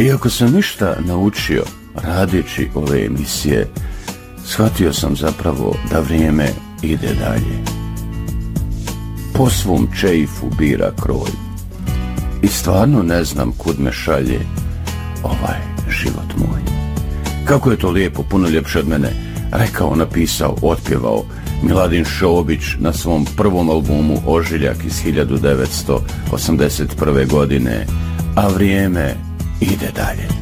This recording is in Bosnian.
Iako sam ništa naučio radeći ove emisije, shvatio sam zapravo da vrijeme ide dalje. Po svom čeifu bira kroj i stvarno ne znam kud me šalje ovaj život moj. Kako je to lijepo, puno ljepše od mene rekao, napisao, otpjevao Miladin Šobić na svom prvom albumu Ožiljak iz 1981. godine, a vrijeme ide dalje.